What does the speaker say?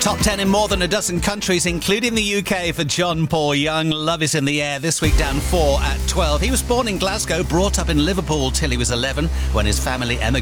Top 10 in more than a dozen countries, including the UK, for John Paul Young. Love is in the air, this week down 4 at 12. He was born in Glasgow, brought up in Liverpool till he was 11 when his family emigrated